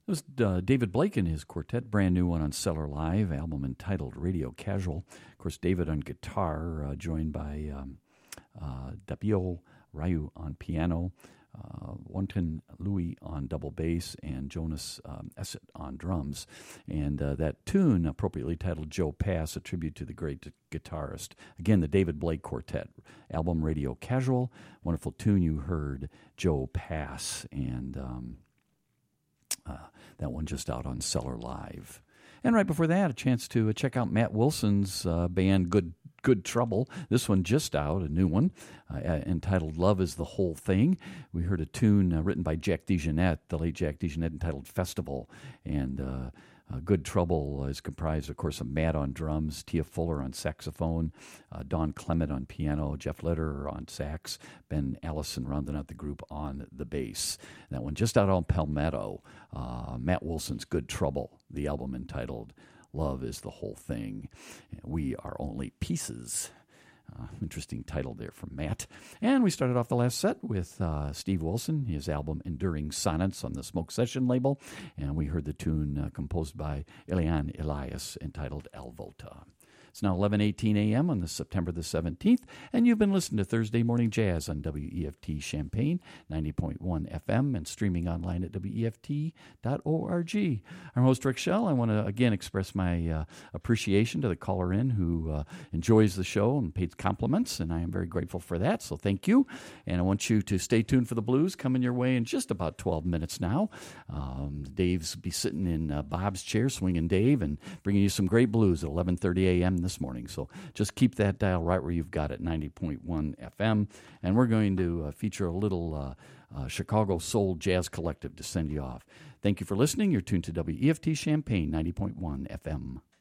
It was David Blake and his quartet, brand new one on Cellar Live, album entitled Radio Casual. Of course, David on guitar, joined by Dabio Ryu on piano, Wanton Louis on double bass, and Jonas Essett on drums. And that tune, appropriately titled Joe Pass, a tribute to the great guitarist. Again, the David Blake Quartet, album Radio Casual. Wonderful tune you heard, Joe Pass, and that one just out on Cellar Live. And right before that, a chance to check out Matt Wilson's band Good Trouble. This one just out, a new one, entitled Love is the Whole Thing. We heard a tune written by Jack DeJohnette, the late Jack DeJohnette, entitled Festival. And Good Trouble is comprised, of course, of Matt on drums, Tia Fuller on saxophone, Don Clement on piano, Jeff Lederer on sax, Ben Allison rounding out the group on the bass. That one just out on Palmetto, Matt Wilson's Good Trouble, the album entitled Love is the Whole Thing. We Are Only Pieces. Interesting title there from Matt. And we started off the last set with Steve Wilson, his album Enduring Sonnets on the Smoke Session label. And we heard the tune composed by Elian Elias entitled El Volta. It's now 11:18 a.m. on September the 17th, and you've been listening to Thursday Morning Jazz on WEFT Champaign, 90.1 FM, and streaming online at WEFT.org. I'm host Rick Schell. I want to again express my appreciation to the caller in who enjoys the show and pays compliments, and I am very grateful for that, so thank you. And I want you to stay tuned for the blues coming your way in just about 12 minutes now. Dave's be sitting in Bob's chair, Swinging Dave, and bringing you some great blues at 11:30 a.m. this morning. So just keep that dial right where you've got it, 90.1 FM. And we're going to feature a little Chicago Soul Jazz Collective to send you off. Thank you for listening. You're tuned to WEFT Champaign, 90.1 FM.